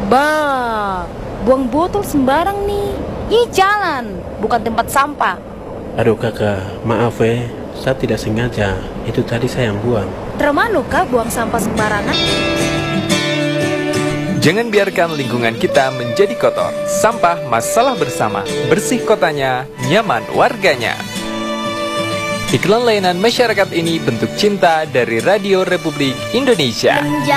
Bah, buang botol sembarang nih. Ih, jalan, bukan tempat sampah. Aduh kakak, maaf saya tidak sengaja. Itu tadi saya yang buang. Termanu kah buang sampah sembarangan? Jangan biarkan lingkungan kita menjadi kotor. Sampah masalah bersama. Bersih kotanya, nyaman warganya. Iklan layanan masyarakat ini bentuk cinta dari Radio Republik Indonesia.